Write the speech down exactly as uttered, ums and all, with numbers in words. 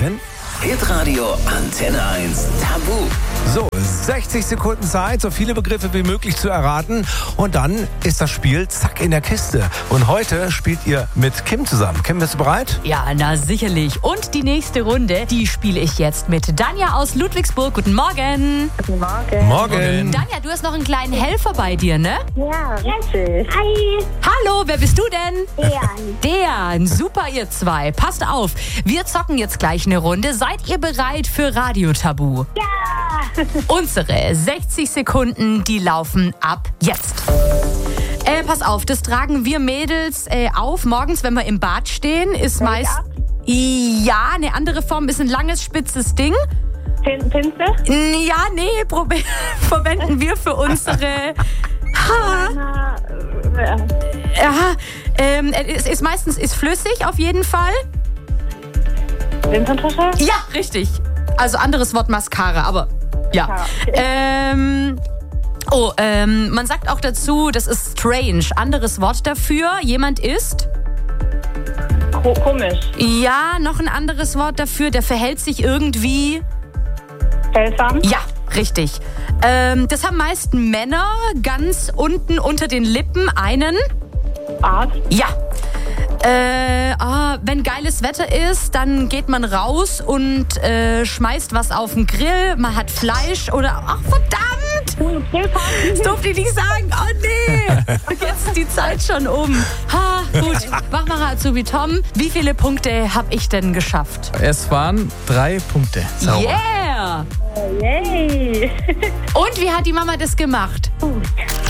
Sternchen? Hitradio Antenne eins Tabu. So, sechzig Sekunden Zeit, so viele Begriffe wie möglich zu erraten. Und dann ist das Spiel zack in der Kiste. Und heute spielt ihr mit Kim zusammen. Kim, bist du bereit? Ja, na sicherlich. Und die nächste Runde, die spiele ich jetzt mit Danja aus Ludwigsburg. Guten Morgen. Guten Morgen. Morgen. Danja, du hast noch einen kleinen Helfer bei dir, ne? Ja, richtig. Hi. Hallo, wer bist du denn? Dejan. Dejan, super ihr zwei. Passt auf, wir zocken jetzt gleich eine Runde. Seid ihr bereit für Radio Tabu? Ja. Unsere sechzig Sekunden, die laufen ab jetzt. Äh, pass auf, das tragen wir Mädels äh, auf. Morgens, wenn wir im Bad stehen, ist meist... Make-up? Ja, eine andere Form ist ein langes, spitzes Ding. Pin Pinsel? Ja, nee, prob- verwenden wir für unsere... Ha, Na, äh, ja, ähm, es ist meistens ist flüssig auf jeden Fall. Wimperntusche? Ja, richtig. Also anderes Wort Mascara, aber ja. Ja. Ähm, oh, ähm, man sagt auch dazu, das ist strange. Anderes Wort dafür. Jemand ist? Ko komisch. Ja, noch ein anderes Wort dafür. Der verhält sich irgendwie. Seltsam? Ja, richtig. Ähm, das haben meist Männer ganz unten unter den Lippen einen. Art? Ja. Äh, ah, wenn geiles Wetter ist, dann geht man raus und äh, schmeißt was auf den Grill. Man hat Fleisch oder... Ach, verdammt! Das durfte ich nicht sagen. Oh, nee. Jetzt ist die Zeit schon um. Ha, gut. Mach mal halt so wie Tom. Wie viele Punkte habe ich denn geschafft? Es waren drei Punkte. Sauber. Yeah! Yay. Und wie hat die Mama das gemacht? Gut.